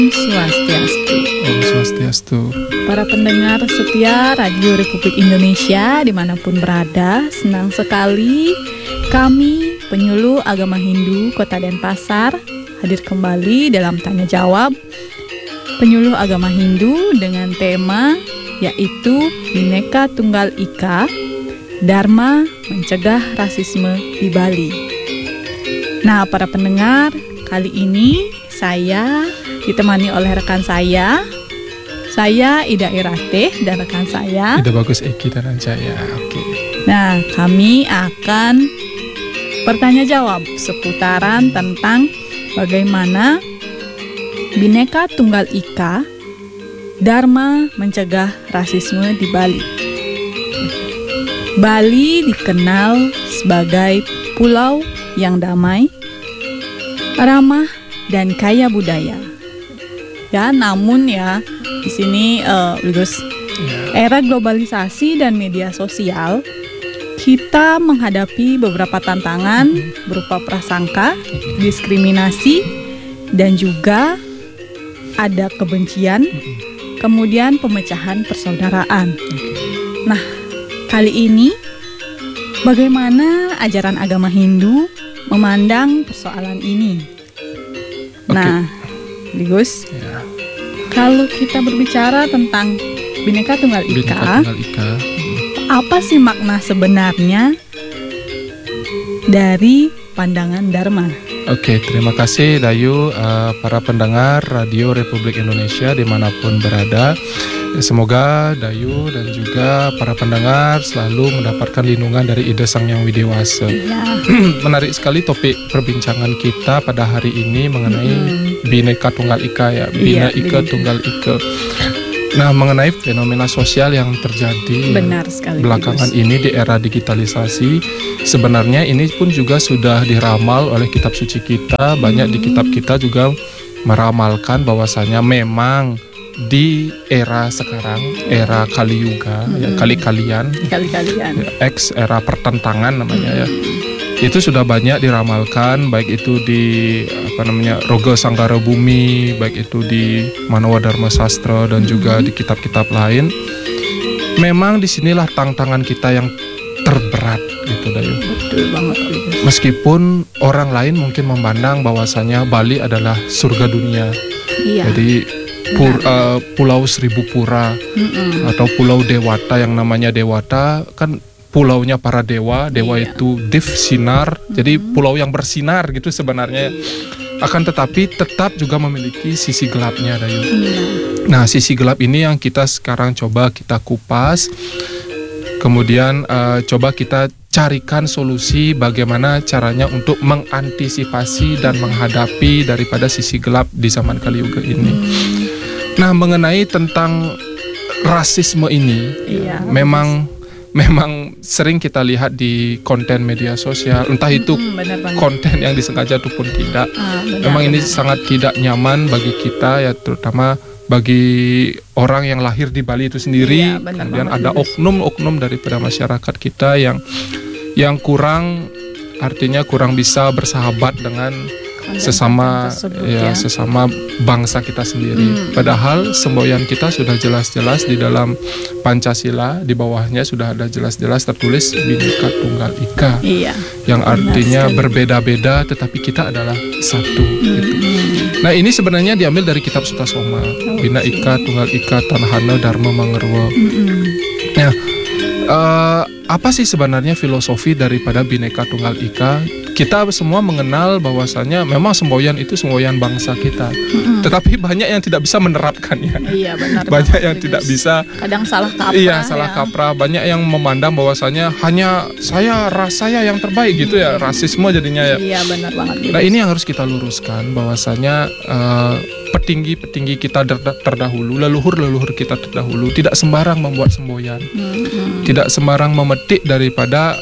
Swastiastu. Om Swastiastu. Para pendengar setia Radio Republik Indonesia dimanapun berada, senang sekali kami penyuluh agama Hindu Kota Denpasar hadir kembali dalam tanya jawab penyuluh agama Hindu dengan tema yaitu Bhinneka Tunggal Ika, Dharma Mencegah Rasisme di Bali. Nah, para pendengar, kali ini saya ditemani oleh rekan saya Ida Irateh dan rekan saya Ida Bagus Eki dan Anjaya. Oke. Nah, kami akan bertanya jawab seputaran tentang bagaimana Bhinneka Tunggal Ika, Dharma Mencegah Rasisme di Bali. Bali dikenal sebagai pulau yang damai, ramah dan kaya budaya. Ya, namun ya di sini Gus, era globalisasi dan media sosial, kita menghadapi beberapa tantangan berupa prasangka, diskriminasi, dan juga ada kebencian, kemudian pemecahan persaudaraan. Nah, kali ini bagaimana ajaran agama Hindu memandang persoalan ini? Nah, Gus, kalau kita berbicara tentang Bhinneka Tunggal Ika, apa sih makna sebenarnya dari pandangan Dharma? Oke, terima kasih Dayu, para pendengar Radio Republik Indonesia dimanapun berada. Semoga Dayu dan juga para pendengar selalu mendapatkan lindungan dari Ida Sang Yang Widiwasa. Menarik sekali topik perbincangan kita pada hari ini mengenai Bhinneka Tunggal Ika ya, Bhinneka Tunggal Ika. Nah, mengenai fenomena sosial yang terjadi belakangan ini di era digitalisasi, sebenarnya ini pun juga sudah diramal oleh kitab suci kita. Banyak di kitab kita juga meramalkan bahwasanya memang di era sekarang, era Kali Yuga, ya, kali-kalian, X, era pertentangan namanya ya. Itu sudah banyak diramalkan, baik itu di Roga Sanggara Bumi, baik itu di Manawa Dharma Sastra dan juga di kitab-kitab lain. Memang disinilah tantangan kita yang terberat gitu Dayu. Betul banget. Meskipun orang lain mungkin memandang bahwasanya Bali adalah surga dunia. Iya. Jadi pulau seribu pura atau pulau Dewata, yang namanya Dewata kan pulaunya para dewa itu div sinar, jadi pulau yang bersinar gitu sebenarnya. Akan tetapi tetap juga memiliki sisi gelapnya Dayu. Nah, sisi gelap ini yang kita sekarang coba kita kupas, kemudian coba kita carikan solusi bagaimana caranya untuk mengantisipasi dan menghadapi daripada sisi gelap di zaman Kali Yuga ini. Nah, mengenai tentang rasisme ini, memang sering kita lihat di konten media sosial, entah itu konten yang disengaja ataupun tidak. Memang ini sangat tidak nyaman bagi kita ya, terutama bagi orang yang lahir di Bali itu sendiri. Kemudian ada oknum-oknum daripada masyarakat kita yang kurang, artinya kurang bisa bersahabat dengan sesama bangsa kita sendiri. Padahal semboyan kita sudah jelas-jelas di dalam Pancasila, di bawahnya sudah ada jelas-jelas tertulis Bhinneka Tunggal Ika, yang artinya berbeda-beda tetapi kita adalah satu gitu. Nah, ini sebenarnya diambil dari kitab Sutasoma, Bhinneka Tunggal Ika Tanahana Dharma Mangerwa. Nah, apa sih sebenarnya filosofi daripada Bhinneka Tunggal Ika? Kita semua mengenal bahwasanya memang semboyan itu semboyan bangsa kita, tetapi banyak yang tidak bisa menerapkannya. Iya, benar. Banyak yang tidak bisa. Kadang salah kaprah. Iya, salah kaprah. Banyak yang memandang bahwasanya hanya ras saya yang terbaik gitu ya, rasisme jadinya ya. Iya, benar banget. Nah, ini yang harus kita luruskan bahwasanya petinggi-petinggi kita terdahulu, leluhur kita terdahulu tidak sembarang membuat semboyan, tidak sembarang memetik daripada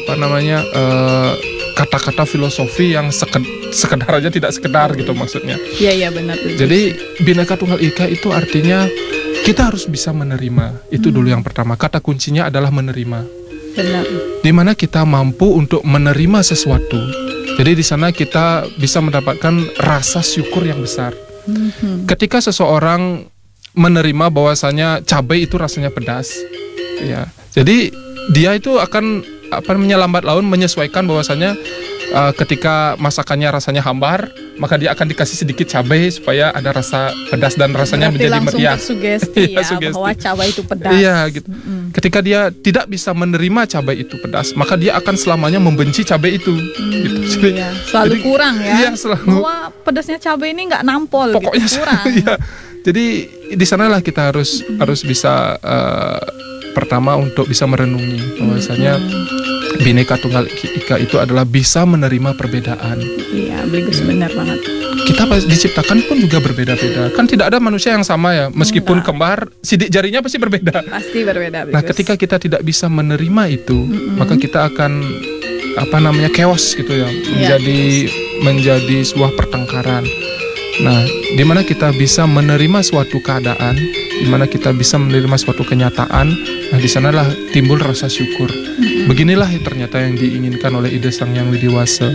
kata-kata filosofi yang sekedar aja tidak sekedar gitu maksudnya. Iya benar. Jadi Bhinneka Tunggal Ika itu artinya kita harus bisa menerima. Itu dulu yang pertama. Kata kuncinya adalah menerima. Benar. Dimana kita mampu untuk menerima sesuatu. Jadi di sana kita bisa mendapatkan rasa syukur yang besar. Ketika seseorang menerima bahwasanya cabai itu rasanya pedas, ya, jadi dia itu akan lambat laun menyesuaikan bahwasanya ketika masakannya rasanya hambar, maka dia akan dikasih sedikit cabai supaya ada rasa pedas dan rasanya berarti menjadi langsung meriah. tersugesti ya, sugesti. bahwa cabai itu pedas. Iya, gitu. Ketika dia tidak bisa menerima cabai itu pedas, maka dia akan selamanya membenci cabai itu. Gitu. Jadi, selalu kurang ya. Iya, selalu. Bahwa pedasnya cabai ini nggak nampol, Pokoknya gitu, kurang. Iya. Jadi di sanalah kita harus bisa pertama untuk bisa merenungi bahwasanya Bhinneka Tunggal Ika itu adalah bisa menerima perbedaan. Iya, bagus, benar banget. Kita diciptakan pun juga berbeda-beda. Kan tidak ada manusia yang sama ya, meskipun kembar, sidik jarinya pasti berbeda. Pasti berbeda. Nah, ketika kita tidak bisa menerima itu, maka kita akan chaos gitu ya, menjadi sebuah pertengkaran. Nah, di mana kita bisa menerima suatu keadaan, di mana kita bisa menerima suatu kenyataan, nah di sanalah timbul rasa syukur. Beginilah ternyata yang diinginkan oleh Ida Sang Hyang Widi-Wasa.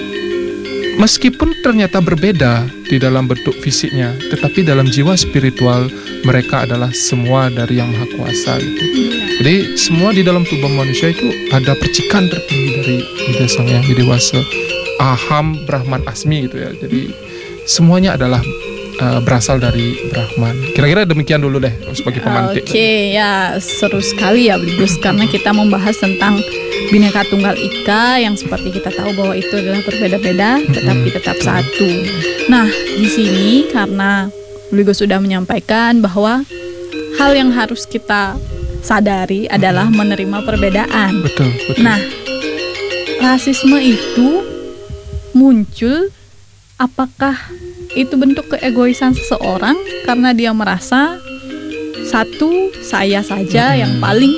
Meskipun ternyata berbeda di dalam bentuk fisiknya, tetapi dalam jiwa spiritual mereka adalah semua dari Yang Maha Kuasa gitu. Jadi semua di dalam tubuh manusia itu ada percikan tertinggi dari Ida Sang Hyang Widi-Wasa, Aham, Brahman, Asmi gitu ya. Jadi semuanya adalah berasal dari Brahman. Kira-kira demikian dulu deh sebagai pemantik. Oke, ya seru sekali ya Bligus, karena kita membahas tentang Bhinneka Tunggal Ika yang seperti kita tahu bahwa itu adalah berbeda-beda tetapi tetap satu. Nah, di sini karena Bligus sudah menyampaikan bahwa hal yang harus kita sadari adalah menerima perbedaan. Betul. Nah, rasisme itu muncul, apakah itu bentuk keegoisan seseorang karena dia merasa satu saya saja yang paling,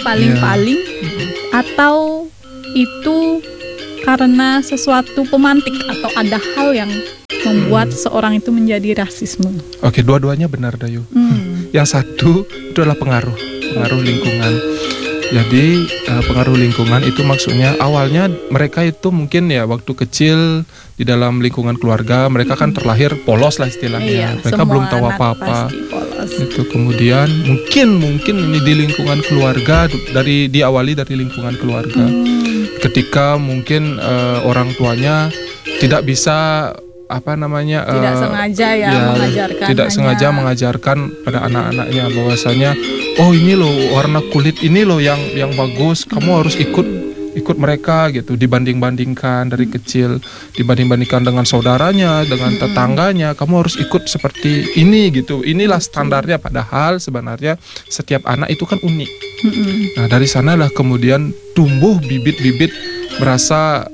atau itu karena sesuatu pemantik atau ada hal yang membuat seseorang itu menjadi rasisme? Oke, dua-duanya benar, Dayu. Yang satu itu adalah pengaruh lingkungan. Jadi pengaruh lingkungan itu maksudnya awalnya mereka itu mungkin ya waktu kecil di dalam lingkungan keluarga mereka kan terlahir polos lah istilahnya. Mereka belum tahu apa-apa. Itu kemudian mungkin ini di lingkungan keluarga diawali dari lingkungan keluarga. Ketika mungkin orang tuanya tidak bisa tidak sengaja mengajarkan, tidak sengaja mengajarkan pada anak-anaknya bahwasanya ini loh warna kulit ini loh yang bagus, kamu harus ikut mereka gitu, dibanding-bandingkan dari kecil, dibanding-bandingkan dengan saudaranya, dengan tetangganya, kamu harus ikut seperti ini gitu, inilah standarnya, padahal sebenarnya setiap anak itu kan unik. Nah, dari sanalah kemudian tumbuh bibit-bibit merasa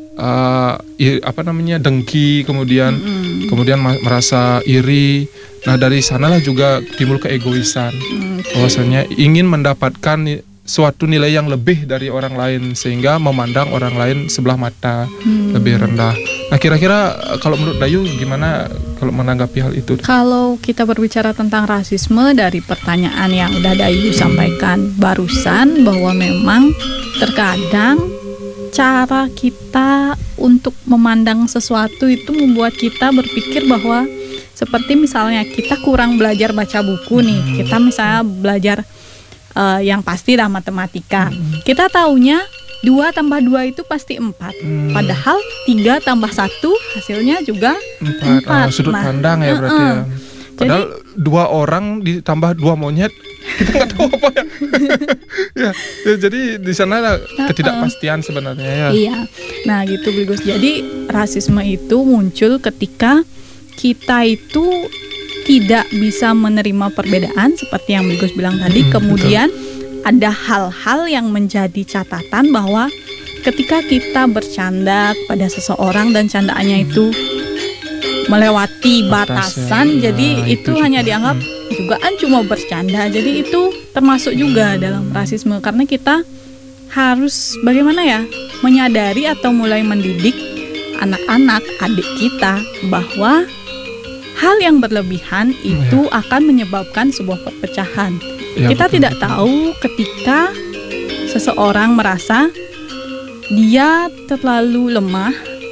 dengki, kemudian merasa iri. Nah, dari sanalah juga timbul keegoisan, bahwasanya ingin mendapatkan suatu nilai yang lebih dari orang lain sehingga memandang orang lain sebelah mata, lebih rendah. Nah, kira-kira kalau menurut Dayu gimana kalau menanggapi hal itu? Kalau kita berbicara tentang rasisme dari pertanyaan yang udah Dayu sampaikan barusan, bahwa memang terkadang cara kita untuk memandang sesuatu itu membuat kita berpikir bahwa seperti misalnya kita kurang belajar baca buku nih, kita misalnya belajar yang pasti lah matematika, kita taunya 2 tambah 2 itu pasti 4, padahal 3 tambah 1 hasilnya juga 4. Sudut pandang ya berarti ya. Padahal 2 orang ditambah 2 monyet, kita nggak tahu apa ya. Jadi di sana ketidakpastian sebenarnya ya. Iya. Nah gitu Bligus. Jadi rasisme itu muncul ketika kita itu tidak bisa menerima perbedaan seperti yang Bligus bilang tadi. Kemudian ada hal-hal yang menjadi catatan bahwa ketika kita bercanda kepada seseorang dan candaannya itu melewati batasan, jadi itu hanya dianggap jugaan cuma bercanda. Jadi itu termasuk juga dalam rasisme, karena kita harus bagaimana ya, menyadari atau mulai mendidik anak-anak, adik kita bahwa hal yang berlebihan itu akan menyebabkan sebuah perpecahan. Kita tidak tahu ketika seseorang merasa dia terlalu lemah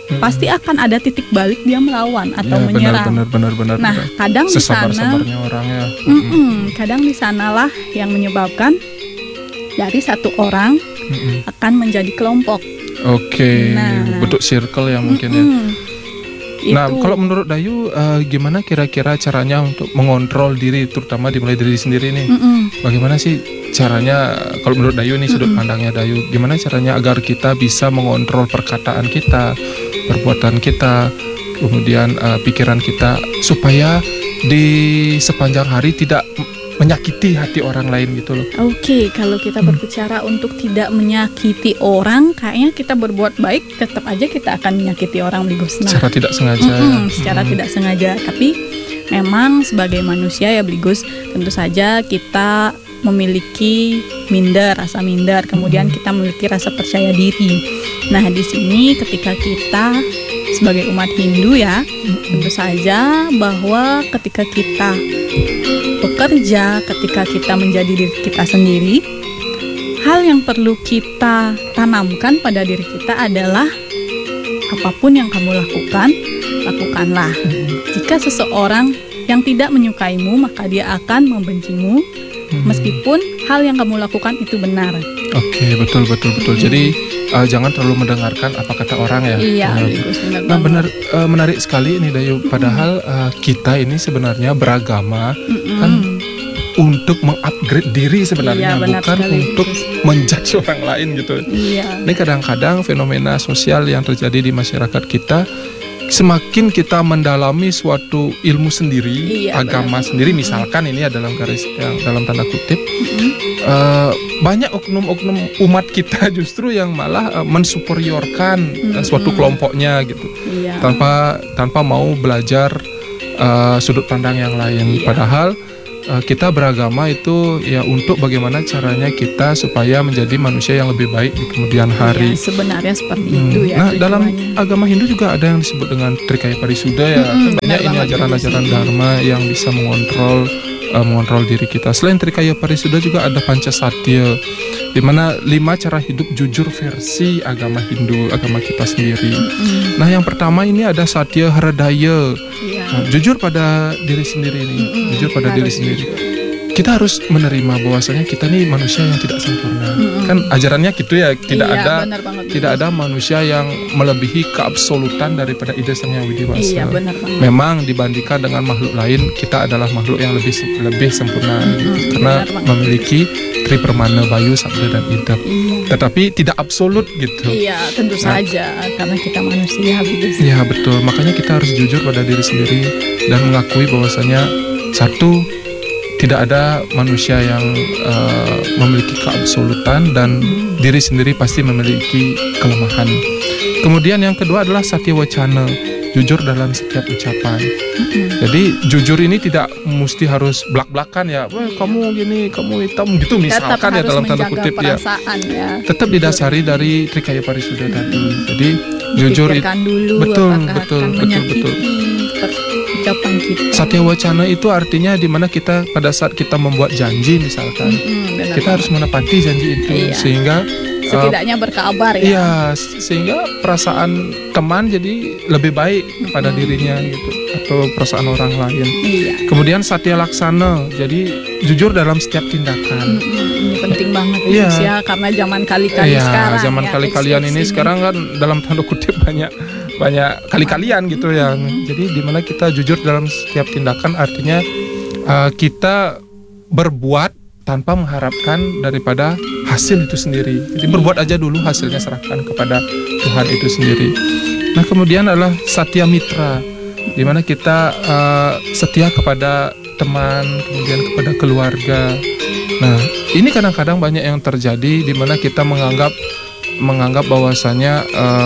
pasti akan ada titik balik dia melawan atau Ya, menyerang. benar. Nah, kadang di sana, sesabar-sabarnya orang ya. kadang di sanalah yang menyebabkan dari satu orang akan menjadi kelompok. Oke, Nah. bentuk circle ya mungkin ya. Nah, Itu. kalau menurut Dayu, gimana kira-kira caranya untuk mengontrol diri, terutama dimulai dari diri sendiri nih? Bagaimana sih caranya, kalau menurut Dayu nih, sudut pandangnya Dayu, gimana caranya agar kita bisa mengontrol perkataan kita, perbuatan kita, kemudian pikiran kita, supaya di sepanjang hari tidak menyakiti hati orang lain gitu loh. Oke, kalau kita berbicara untuk tidak menyakiti orang, kayaknya kita berbuat baik, tetap aja kita akan menyakiti orang, Bligus. Nah, Secara tidak sengaja. secara tidak sengaja. Tapi memang sebagai manusia ya, Bligus, tentu saja kita memiliki rasa minder, kemudian kita memiliki rasa percaya diri. Nah, di sini ketika kita sebagai umat Hindu ya, tentu saja bahwa ketika kita bekerja, ketika kita menjadi diri kita sendiri, hal yang perlu kita tanamkan pada diri kita adalah apapun yang kamu lakukan, lakukanlah. Jika seseorang yang tidak menyukaimu, maka dia akan membencimu, meskipun hal yang kamu lakukan itu benar. Oke, betul. Jadi jangan terlalu mendengarkan apa kata orang ya. Iya, Nah, Bligus, benar Nah, banget. benar, menarik sekali ini Dayu. Padahal kita ini sebenarnya beragama kan untuk mengupgrade diri sebenarnya, Iya, benar bukan sekali, untuk Gus. menjudge orang lain gitu. Iya. Ini kadang-kadang fenomena sosial yang terjadi di masyarakat kita, semakin kita mendalami suatu ilmu sendiri, Iya, agama benar. sendiri, misalkan ini adalah garis yang dalam tanda kutip, banyak oknum-oknum umat kita justru yang malah mensuperiorkan suatu kelompoknya gitu, Iya. tanpa mau belajar sudut pandang yang lain. Iya. Padahal kita beragama itu ya untuk bagaimana caranya kita supaya menjadi manusia yang lebih baik di kemudian hari. Iya, sebenarnya seperti itu ya. Nah, dalam tujuannya. agama Hindu juga ada yang disebut dengan Trikaya Parisuddha ya. Banyak benar ini banget, ajaran-ajaran Gus. dharma yang bisa mengontrol diri kita. Selain Trikaya Parisuddha juga ada Pancasatya, di mana 5 cara hidup jujur versi agama Hindu, agama kita sendiri. Nah, yang pertama ini ada Satya Hridaya. Iya. Nah, jujur pada diri sendiri nih, jujur pada diri harus sendiri. jujur. Kita harus menerima bahwasanya kita nih manusia yang tidak sempurna. Kan ajarannya gitu ya, tidak Iya, ada benar banget, tidak ada manusia yang melebihi keabsolutan daripada ide Sang Hyang Widi Wasa. Iya, benar banget. Memang dibandingkan dengan makhluk lain, kita adalah makhluk yang lebih sempurna gitu. Karena benar banget. memiliki Tripermana Bayu, Sabda dan Idap. Iya. Tetapi tidak absolut gitu. Iya, tentu saja karena kita manusia, Bligus. Ya betul, makanya kita harus jujur pada diri sendiri dan mengakui bahwasanya satu, tidak ada manusia yang memiliki keabsolutan dan diri sendiri pasti memiliki kelemahan. Kemudian yang kedua adalah Satya Wacana, jujur dalam setiap ucapan. Jadi jujur ini tidak mesti harus belak-belakan ya, wah kamu gini, kamu hitam gitu Tetap misalkan ya harus dalam tanda menjaga kutip ya. perasaan ya. Tetap didasari dari Trikaya Parisuddha tadi. Jadi jujur itu Pikirkan dulu betul, apakah betul, akan betul, menyakiti betul. ucapan kita. Satya Wacana itu artinya di mana kita pada saat kita membuat janji misalkan, Benar kita harus menepati janji itu. Iya. Sehingga setidaknya berkabar ya. iya, sehingga perasaan teman jadi lebih baik pada dirinya gitu, atau perasaan orang lain. Iya. Kemudian Satya Laksana, jadi jujur dalam setiap tindakan. Ini penting banget Iya. ya, karena zaman kali-kali Iya, sekarang zaman ya, kali-kalian eks-eks ini sekarang kan dalam tanda kutip banyak kali-kalian gitu ya. Jadi di mana kita jujur dalam setiap tindakan artinya kita berbuat tanpa mengharapkan daripada hasil itu sendiri. Jadi berbuat aja dulu, hasilnya serahkan kepada Tuhan itu sendiri. Nah, kemudian adalah Satya Mitra, di mana kita setia kepada teman, kemudian kepada keluarga. Nah, ini kadang-kadang banyak yang terjadi di mana kita menganggap bahwasanya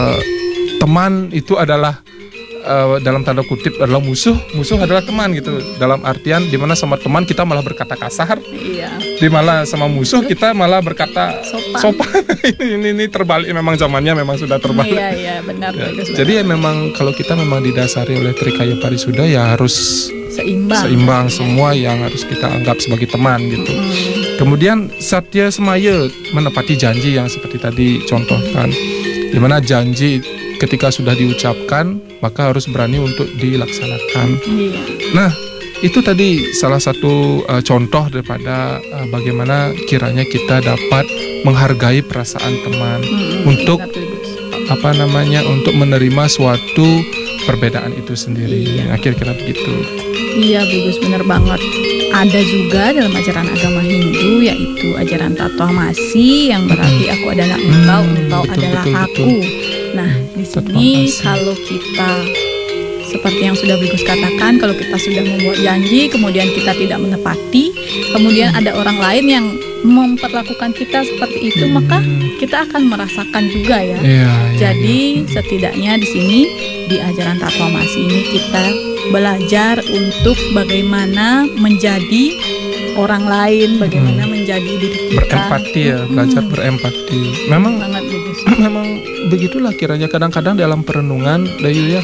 teman itu adalah dalam tanda kutip adalah musuh adalah teman gitu. Dalam artian di mana sama teman kita malah berkata kasar, Iya. di malah sama musuh kita malah berkata sopan. ini terbalik, memang zamannya memang sudah terbalik. Iya, benar. Ya, bagus jadi ya banget. memang kalau kita memang didasari oleh Trikaya Parisuddha ya harus seimbang semua yang harus kita anggap sebagai teman gitu. Kemudian Satya Semaya, menepati janji yang seperti tadi contohkan, di mana janji ketika sudah diucapkan maka harus berani untuk dilaksanakan. Iya. Nah, itu tadi salah satu contoh daripada bagaimana kiranya kita dapat menghargai perasaan teman untuk untuk menerima suatu perbedaan itu sendiri. Iya. Kira-kira begitu. Iya, bagus, benar banget. Ada juga dalam ajaran agama Hindu, yaitu ajaran Tatwamasi, yang berarti aku adalah engkau, engkau Betul, adalah betul, aku. betul. Nah, di sini Tatwamasi. kalau kita seperti yang sudah Bagus katakan, kalau kita sudah membuat janji, kemudian kita tidak menepati, kemudian ada orang lain yang memperlakukan kita seperti itu, maka kita akan merasakan juga ya. Iya, Jadi setidaknya di sini di ajaran Tatwamasi ini kita belajar untuk bagaimana menjadi orang lain, bagaimana menjadi diri kita. berempati ya, belajar berempati. Memang Sangat bagus. memang begitulah kiranya kadang-kadang dalam perenungan Dayu ya,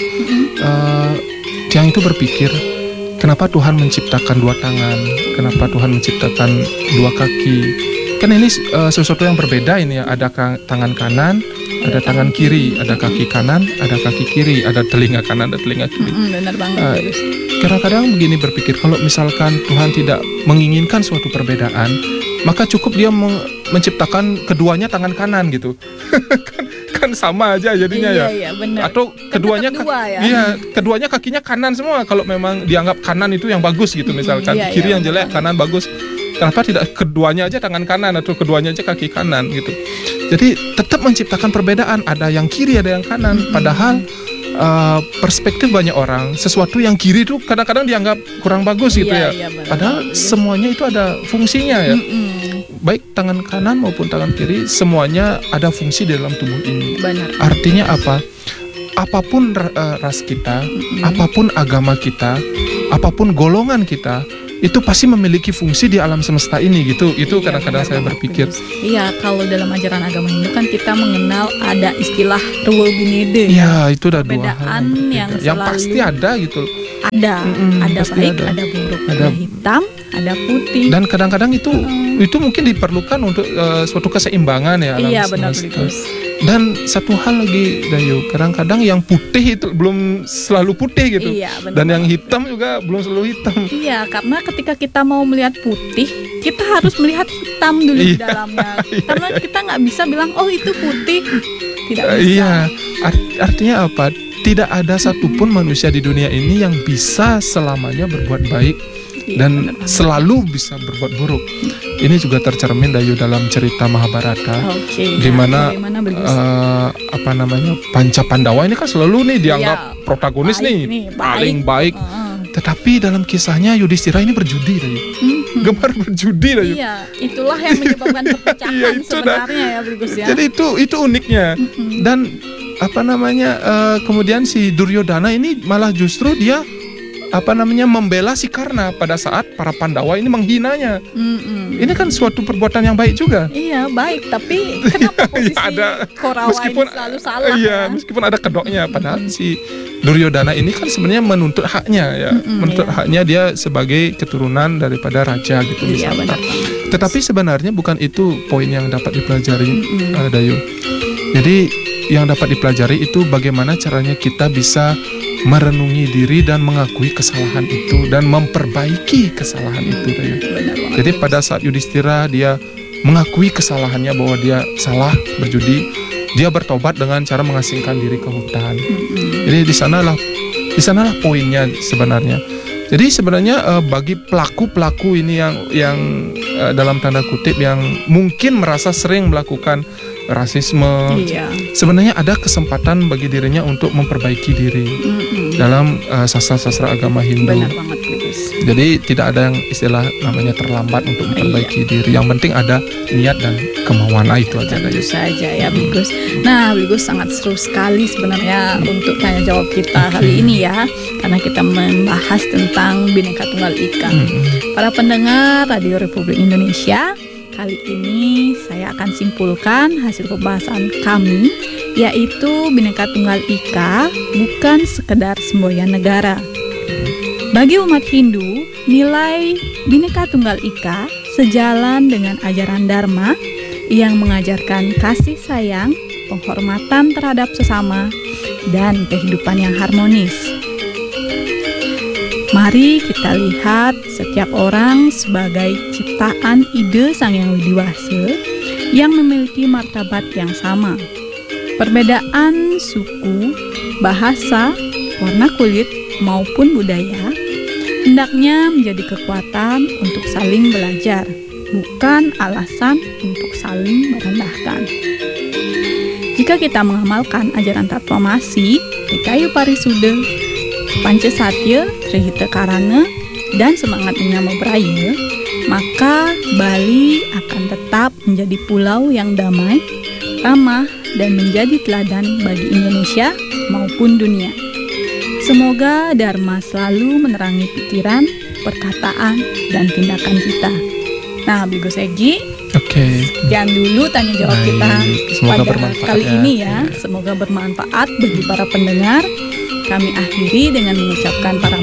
yang itu berpikir kenapa Tuhan menciptakan dua tangan, kenapa Tuhan menciptakan dua kaki. Kan ini sesuatu yang berbeda ini ya, ada tangan kanan, ada tangan kiri, ada kaki kanan, ada kaki kiri, ada telinga kanan, ada telinga kiri. Benar banget, bagus. Kadang-kadang begini berpikir, kalau misalkan Tuhan tidak menginginkan suatu perbedaan, maka cukup dia menciptakan keduanya tangan kanan gitu. kan sama aja jadinya ya. Iya, benar. Atau keduanya tetap dua ya. iya, keduanya kakinya kanan semua kalau memang dianggap kanan itu yang bagus gitu misalkan. Iya, Kiri iya, yang jelek, benar. kanan bagus. Kenapa tidak keduanya aja tangan kanan atau keduanya aja kaki kanan gitu. Jadi tetap menciptakan perbedaan, ada yang kiri, ada yang kanan. Padahal perspektif banyak orang, sesuatu yang kiri itu kadang-kadang dianggap kurang bagus gitu ya. Iya, benar. Padahal semuanya itu ada fungsinya ya. Baik tangan kanan maupun tangan kiri, semuanya ada fungsi di dalam tubuh ini. Benar. Artinya apa? Apapun ras kita, apapun agama kita, apapun golongan kita, itu pasti memiliki fungsi di alam semesta ini gitu. Itu Iya, kadang-kadang benar saya banget, berpikir. bagus. Iya, kalau dalam ajaran agama Hindu kan kita mengenal ada istilah Ruwo Binede. Ya, itu ada dua Perbedaan hal berbeda. yang yang selalu pasti ada gitu. Ada pasti baik, ada. ada buruk, Ada- ada hitam, ada putih. Dan kadang-kadang itu mungkin diperlukan untuk suatu keseimbangan ya alam Iya, benar, semesta. bagus. Dan satu hal lagi Dayu, kadang-kadang yang putih itu belum selalu putih gitu. Iya, benar Dan yang banget. hitam juga belum selalu hitam. Iya, karena ketika kita mau melihat putih, kita harus melihat hitam dulu di Iya, dalamnya. iya, Karena kita nggak bisa bilang, oh itu putih, tidak bisa. Iya, artinya apa? Tidak ada satupun manusia di dunia ini yang bisa selamanya berbuat baik Iya, dan benar banget. selalu bisa berbuat buruk. Ini juga tercermin Dayu dalam cerita Mahabharata, Oke, di mana bagaimana bagus? Panca Pandawa ini kan selalu nih dianggap Iya, protagonis baik nih, nih, paling baik. Heeh. Tetapi dalam kisahnya Yudhistira ini berjudi Dayu. Gemar berjudi Dayu. Iya, itulah yang menyebabkan perpecahan Iya, itu dah. sebenarnya ya, bagus ya. Jadi itu uniknya. Dan kemudian si Duryodhana ini malah justru dia membela si Karna pada saat para Pandawa ini menghinanya. Ini kan suatu perbuatan yang baik juga. Iya, baik, tapi kenapa posisi ada Korawa ini selalu salah iya, ya? meskipun ada kedoknya, padahal si Duryodhana ini kan sebenarnya menuntut haknya ya, menuntut iya. haknya dia sebagai keturunan daripada raja gitu Iya, misalnya. benar banget. Tetapi sebenarnya bukan itu poin yang dapat dipelajari Dayu. Jadi yang dapat dipelajari itu bagaimana caranya kita bisa merenungi diri dan mengakui kesalahan itu dan memperbaiki kesalahan itu Dayu. Benar banget. Jadi pada saat Yudhistira dia mengakui kesalahannya bahwa dia salah berjudi, dia bertobat dengan cara mengasingkan diri ke hutan. Jadi di sanalah poinnya sebenarnya. Jadi sebenarnya bagi pelaku ini yang dalam tanda kutip yang mungkin merasa sering melakukan rasisme, Iya. sebenarnya ada kesempatan bagi dirinya untuk memperbaiki diri dalam sastra-sastra agama Hindu. Benar banget, bagus. Jadi tidak ada yang istilah namanya terlambat untuk memperbaiki diri. Yang penting ada niat dan kemauan. Itu aja Dayu. Tentu saja ya, Bagus. Nah, Bagus, sangat seru sekali sebenarnya untuk tanya jawab kita kali ini ya, karena kita membahas tentang Bhinneka Tunggal Ika. Para pendengar Radio Republik Indonesia, kali ini saya akan simpulkan hasil pembahasan kami, yaitu Bhinneka Tunggal Ika bukan sekedar semboyan negara. Bagi umat Hindu, nilai Bhinneka Tunggal Ika sejalan dengan ajaran Dharma yang mengajarkan kasih sayang, penghormatan terhadap sesama, dan kehidupan yang harmonis. Mari kita lihat setiap orang sebagai ciptaan ide Sang Yang Widi Wase yang memiliki martabat yang sama. Perbedaan suku, bahasa, warna kulit, maupun budaya hendaknya menjadi kekuatan untuk saling belajar, bukan alasan untuk saling merendahkan. Jika kita mengamalkan ajaran Tatwamasi, Dikayu Parisude, Pancasatya, Trihita Karana, dan semangat menyama Braya, maka Bali akan tetap menjadi pulau yang damai, ramah, dan menjadi teladan bagi Indonesia maupun dunia. Semoga Dharma selalu menerangi pikiran, perkataan, dan tindakan kita. Nah, Bigo Segi, sekian dulu tanya jawab kita pada kali ini ya. Semoga bermanfaat bagi para pendengar. Kami akhiri dengan mengucapkan para